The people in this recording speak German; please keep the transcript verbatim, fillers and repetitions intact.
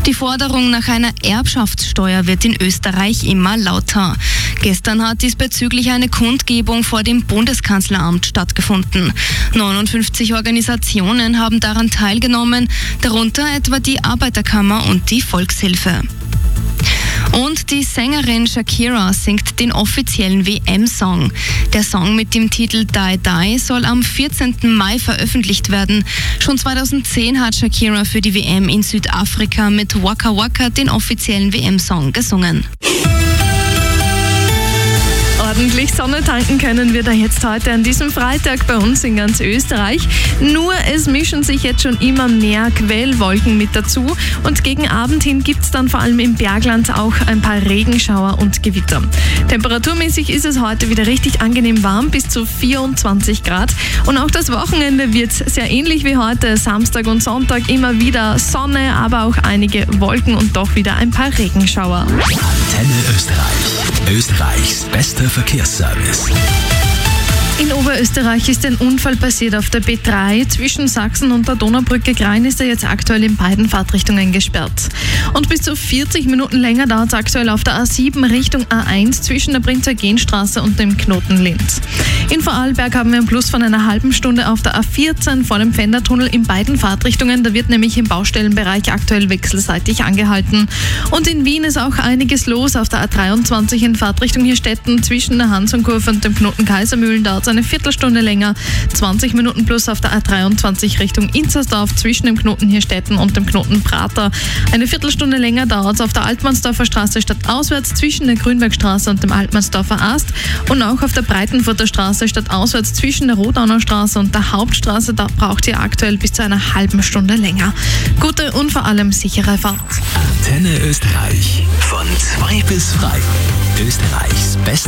Die Forderung nach einer Erbschaftssteuer wird in Österreich immer lauter. Gestern hat diesbezüglich eine Kundgebung vor dem Bundeskanzleramt stattgefunden. neunundfünfzig Organisationen haben daran teilgenommen, darunter etwa die Arbeiterkammer und die Volkshilfe. Und die Sängerin Shakira singt den offiziellen W M-Song. Der Song mit dem Titel Die Die soll am vierzehnten Mai veröffentlicht werden. Schon zweitausendzehn hat Shakira für die W M in Südafrika mit Waka Waka den offiziellen W M-Song gesungen. Ordentlich Sonne tanken können wir da jetzt heute an diesem Freitag bei uns in ganz Österreich. Nur es mischen sich jetzt schon immer mehr Quellwolken mit dazu und gegen Abend hin gibt es dann vor allem im Bergland auch ein paar Regenschauer und Gewitter. Temperaturmäßig ist es heute wieder richtig angenehm warm, bis zu vierundzwanzig Grad. Und auch das Wochenende wird sehr ähnlich wie heute, Samstag und Sonntag immer wieder Sonne, aber auch einige Wolken und doch wieder ein paar Regenschauer. Antenne Österreich, Österreichs bester Verkehrsservice. In Oberösterreich ist ein Unfall passiert auf der B drei. Zwischen Sachsen und der Donaubrücke Grein ist er jetzt aktuell in beiden Fahrtrichtungen gesperrt. Und bis zu vierzig Minuten länger dauert es aktuell auf der A sieben Richtung A eins zwischen der Prinzer-Gen-Straße und dem Knoten Linz. In Vorarlberg haben wir einen Plus von einer halben Stunde auf der A vierzehn vor dem Fendertunnel in beiden Fahrtrichtungen. Da wird nämlich im Baustellenbereich aktuell wechselseitig angehalten. Und in Wien ist auch einiges los auf der A dreiundzwanzig in Fahrtrichtung Hirstetten zwischen der Hansonkurve und dem Knoten Kaisermühlen dauert es eine Viertelstunde länger. zwanzig Minuten plus auf der A dreiundzwanzig Richtung Inzersdorf zwischen dem Knoten Hirstetten und dem Knoten Prater. Eine Viertelstunde länger dauert es auf der Altmannsdorfer Straße stadtauswärts zwischen der Grünbergstraße und dem Altmannsdorfer Ast und auch auf der Breitenfurter Straße stadtauswärts zwischen der Rodauner Straße und der Hauptstraße. Da braucht ihr aktuell bis zu einer halben Stunde länger. Gute und vor allem sichere Fahrt. Antenne Österreich von zwei bis frei. Österreichs bester